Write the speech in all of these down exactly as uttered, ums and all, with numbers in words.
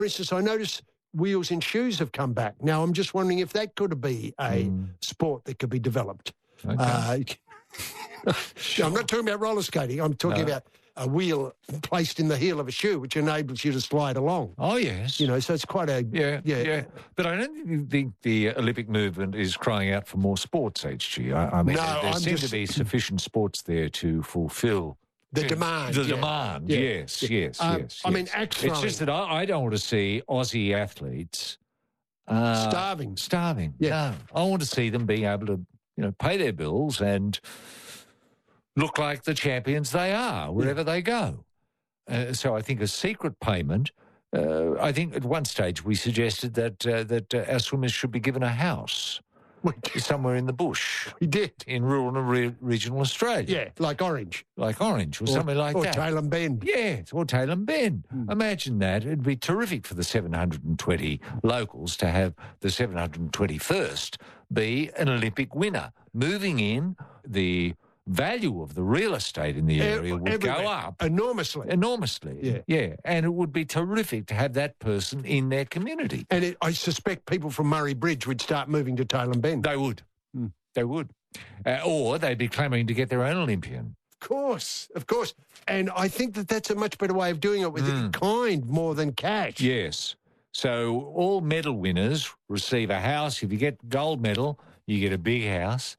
For instance, I notice wheels in shoes have come back. Now, I'm just wondering if that could be a Mm. sport that could be developed. Okay. Uh, I'm not talking about roller skating. I'm talking No. about a wheel placed in the heel of a shoe, which enables you to slide along. Oh, yes. You know, so it's quite a... Yeah, yeah, yeah. But I don't think the Olympic movement is crying out for more sports, H G. I, I mean, No, there, there I'm seem just- to be sufficient sports there to fulfil The demand. The yeah. demand, Yeah. yes, Yeah. yes, Um, yes. I mean, yes. axe It's just that I, I don't want to see Aussie athletes uh, Starving. Starving. Yeah. No, I want to see them being able to, you know, pay their bills and look like the champions they are wherever they go. Uh, so I think a secret payment. Uh, I think at one stage we suggested that uh, that uh, our swimmers should be given a house somewhere in the bush. We did. In rural and re- regional Australia. Yeah, like Orange. Like Orange or, something like or that. Or Tailem Bend. Yeah, or Tailem Bend. Mm. Imagine that. It'd be terrific for the seven hundred twenty locals to have the seven hundred twenty-first be an Olympic winner. Moving in, the value of the real estate in the area would Everywhere. go up Enormously. enormously. Yeah. yeah. And it would be terrific to have that person in their community. And it, I suspect people from Murray Bridge would start moving to Tailem Bend. They would. Mm. They would. Uh, or they'd be clamouring to get their own Olympian. Of course, of course. And I think that that's a much better way of doing it with Mm. kind more than cash. Yes. So all medal winners receive a house. If you get gold medal, you get a big house.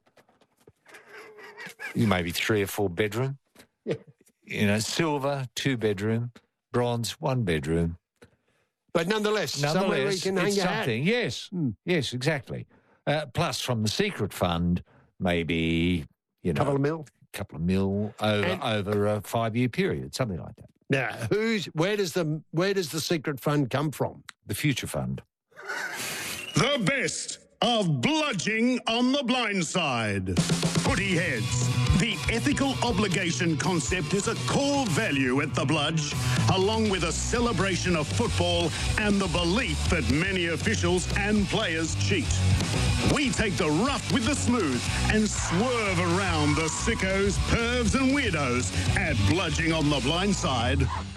You maybe three or four bedroom. Yeah. You know, silver, two bedroom, bronze, one bedroom. But nonetheless, somewhere where you Nonetheless, can hang it's your hat. something. Yes, Mm. yes, exactly. Uh, plus, from the secret fund, maybe you know, Couple of mil. couple of mil over And- over a five year period, something like that. Now, who's where does the where does the secret fund come from? The future fund. The best of bludging on the blind side. Footy heads. The ethical obligation concept is a core value at the Bludge, along with a celebration of football and the belief that many officials and players cheat. We take the rough with the smooth and swerve around the sickos, pervs and weirdos at Bludging on the Blind Side.